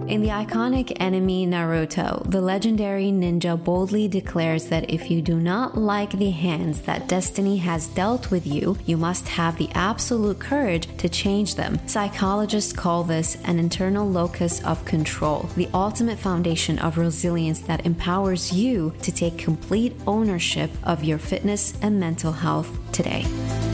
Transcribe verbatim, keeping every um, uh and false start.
In the iconic anime Naruto, the legendary ninja boldly declares that if you do not like the hands that destiny has dealt with you, you must have the absolute courage to change them. Psychologists call this an internal locus of control, the ultimate foundation of resilience that empowers you to take complete ownership of your fitness and mental health today.